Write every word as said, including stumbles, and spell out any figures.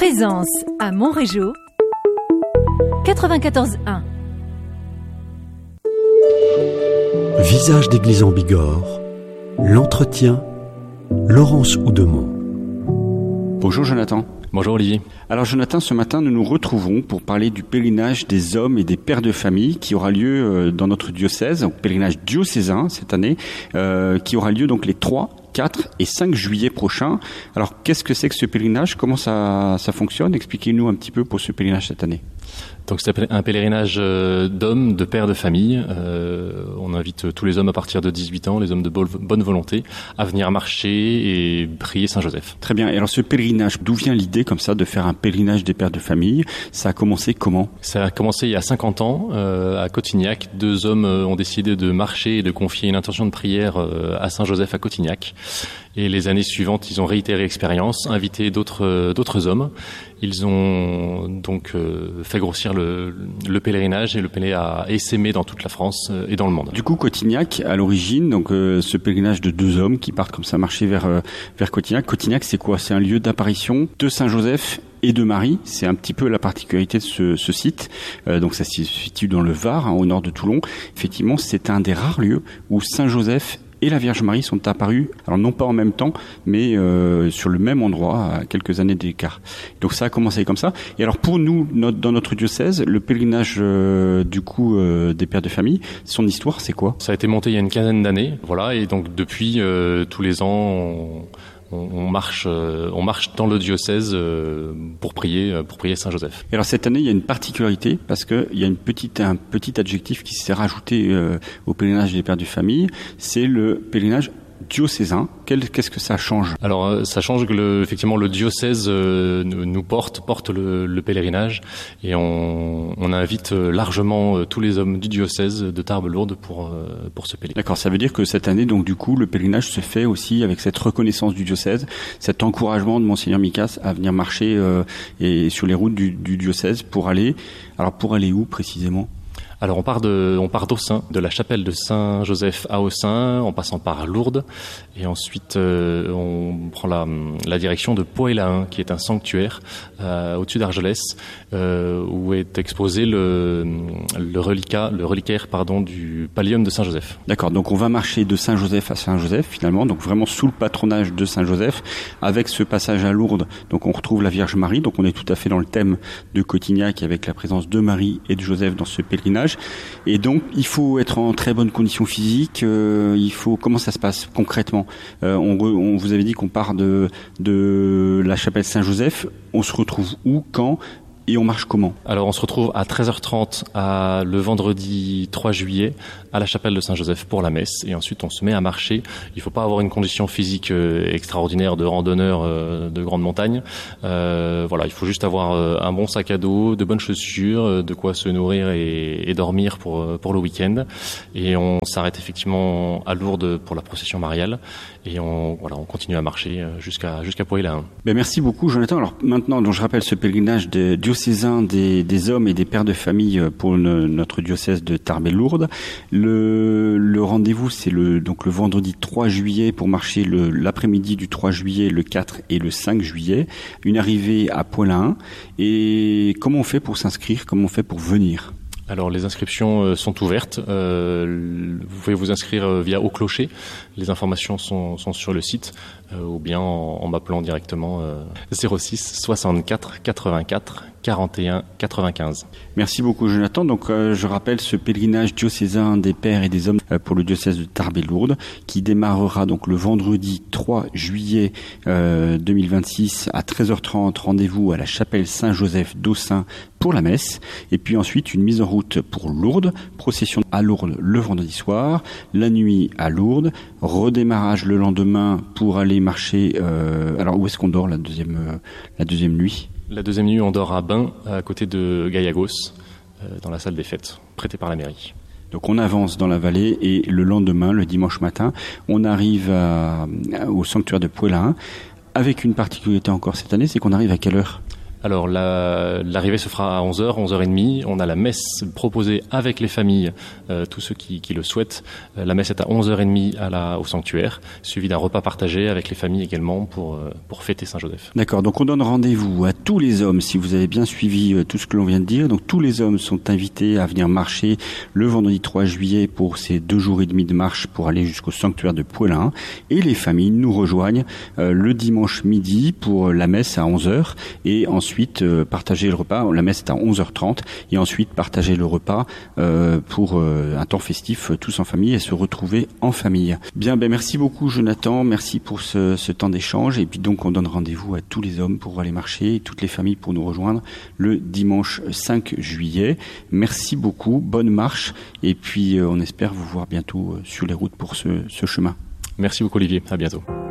Présence à Montrégeau, quatre-vingt-quatorze un. Visage d'église en Bigorre, l'entretien, Laurence Oudemont. Bonjour Jonathan. Bonjour Olivier. Alors Jonathan, ce matin nous nous retrouvons pour parler du pèlerinage des hommes et des pères de famille qui aura lieu dans notre diocèse, donc pèlerinage diocésain cette année, euh, qui aura lieu donc les trois, quatre et cinq juillet prochains. Alors qu'est-ce que c'est que ce pèlerinage ? Comment ça, ça fonctionne ? Expliquez-nous un petit peu pour ce pèlerinage cette année. Donc c'est un pèlerinage d'hommes, de pères de famille. Euh, on invite tous les hommes à partir de dix-huit ans, les hommes de bonne volonté, à venir marcher et prier Saint-Joseph. Très bien. Et alors ce pèlerinage, d'où vient l'idée comme ça de faire un pèlerinage des pères de famille ? Ça a commencé comment ? Ça a commencé il y a cinquante ans euh, à Cotignac. Deux hommes ont décidé de marcher et de confier une intention de prière euh, à Saint-Joseph à Cotignac. Et les années suivantes, ils ont réitéré l'expérience, invité d'autres d'autres hommes. Ils ont donc euh, fait grossir le, le pèlerinage et le pèlerinage a essaimé dans toute la France et dans le monde. Du coup, Cotignac, à l'origine, donc euh, ce pèlerinage de deux hommes qui partent comme ça marcher vers euh, vers Cotignac. Cotignac, c'est quoi ? C'est un lieu d'apparition de Saint-Joseph et de Marie. C'est un petit peu la particularité de ce, ce site. Euh, donc ça se situe dans le Var, hein, au nord de Toulon. Effectivement, c'est un des rares lieux où Saint-Joseph et la Vierge Marie sont apparus, alors non pas en même temps, mais euh, sur le même endroit, à quelques années d'écart. Donc ça a commencé comme ça. Et alors pour nous, notre, dans notre diocèse, le pèlerinage euh, du coup euh, des pères de famille, son histoire, c'est quoi ? Ça a été monté il y a une quinzaine d'années, voilà, et donc depuis euh, tous les ans, on, on marche, euh, on marche dans le diocèse euh, pour prier, pour prier Saint-Joseph. Et alors cette année, il y a une particularité parce que il y a une petite, un petit adjectif qui s'est rajouté euh, au pèlerinage des pères de famille, c'est le pèlerinage diocésain. Quel, qu'est-ce que ça change ? Alors ça change que le, effectivement le diocèse euh, nous porte, porte le, le pèlerinage et on, on invite largement tous les hommes du diocèse de Tarbes-Lourdes pour, pour ce pèlerinage. D'accord, ça veut dire que cette année, donc du coup, le pèlerinage se fait aussi avec cette reconnaissance du diocèse, cet encouragement de Monseigneur Micas à venir marcher euh, et sur les routes du, du diocèse pour aller, alors pour aller où précisément ? Alors on part de, on part d'Aussin, de la chapelle de Saint-Joseph à Aussin, en passant par Lourdes, et ensuite euh, on prend la, la direction de Poëlain, qui est un sanctuaire euh, au-dessus d'Argelès, euh, où est exposé le, le reliquat, le reliquaire pardon du pallium de Saint-Joseph. D'accord, donc on va marcher de Saint-Joseph à Saint-Joseph finalement, donc vraiment sous le patronage de Saint-Joseph, avec ce passage à Lourdes. Donc on retrouve la Vierge Marie, donc on est tout à fait dans le thème de Cotignac avec la présence de Marie et de Joseph dans ce pèlerinage. Et donc, il faut être en très bonne condition physique. Euh, il faut comment ça se passe concrètement ? euh, on, re, on vous avait dit qu'on part de de la chapelle Saint-Joseph. On se retrouve où, quand ? Et on marche comment ? Alors on se retrouve à treize heures trente à, le vendredi trois juillet à la chapelle de Saint-Joseph pour la messe et ensuite on se met à marcher. Il ne faut pas avoir une condition physique euh, extraordinaire de randonneur euh, de grande montagne. Euh, voilà, il faut juste avoir euh, un bon sac à dos, de bonnes chaussures, euh, de quoi se nourrir et, et dormir pour, pour le week-end. Et on s'arrête effectivement à Lourdes pour la procession mariale et on, voilà, on continue à marcher jusqu'à, jusqu'à Poëlain. Ben merci beaucoup Jonathan. Alors maintenant, donc, je rappelle ce pèlerinage de diocésain des, des hommes et des pères de famille pour le, notre diocèse de Tarbes et Lourdes. Le, le rendez-vous, c'est le, donc le vendredi trois juillet pour marcher le, l'après-midi du trois juillet, le quatre et le cinq juillet. Une arrivée à Poëlain. Et comment on fait pour s'inscrire ? Comment on fait pour venir ? Alors les inscriptions sont ouvertes, euh, vous pouvez vous inscrire via Au Clocher, les informations sont, sont sur le site, euh, ou bien en, en m'appelant directement euh, zéro six soixante-quatre quatre-vingt-quatre quarante et un quatre-vingt-quinze. Merci beaucoup Jonathan. Donc euh, je rappelle ce pèlerinage diocésain des pères et des hommes euh, pour le diocèse de Tarbes et Lourdes qui démarrera donc le vendredi trois juillet euh, deux mille vingt-six à treize heures trente, rendez-vous à la chapelle Saint-Joseph d'Aussin pour la messe, et puis ensuite une mise en route pour Lourdes, procession à Lourdes le vendredi soir, la nuit à Lourdes, redémarrage le lendemain pour aller marcher. Euh, alors où est-ce qu'on dort la deuxième euh, la deuxième nuit ? La deuxième nuit, on dort à Bain, à côté de Gaiagos, euh, dans la salle des fêtes, prêtée par la mairie. Donc on avance dans la vallée et le lendemain, le dimanche matin, on arrive à, à, au sanctuaire de Poëlain, avec une particularité encore cette année, c'est qu'on arrive à quelle heure ? Alors la, l'arrivée se fera à onze heures, onze heures trente. On a la messe proposée avec les familles, euh, tous ceux qui, qui le souhaitent. Euh, la messe est à onze heures trente à la, au sanctuaire, suivi d'un repas partagé avec les familles également pour, euh, pour fêter Saint-Joseph. D'accord, donc on donne rendez-vous à tous les hommes, si vous avez bien suivi euh, tout ce que l'on vient de dire. Donc tous les hommes sont invités à venir marcher le vendredi trois juillet pour ces deux jours et demi de marche pour aller jusqu'au sanctuaire de Poëlin. Et les familles nous rejoignent euh, le dimanche midi pour la messe à onze heures et ensuite euh, partager le repas. La messe est à onze heures trente et ensuite partager le repas euh, pour euh, un temps festif euh, tous en famille et se retrouver en famille. Bien, ben merci beaucoup Jonathan, merci pour ce, ce temps d'échange et puis donc on donne rendez-vous à tous les hommes pour aller marcher et toutes les familles pour nous rejoindre le dimanche cinq juillet. Merci beaucoup, bonne marche et puis euh, on espère vous voir bientôt euh, sur les routes pour ce, ce chemin. Merci beaucoup Olivier, à bientôt.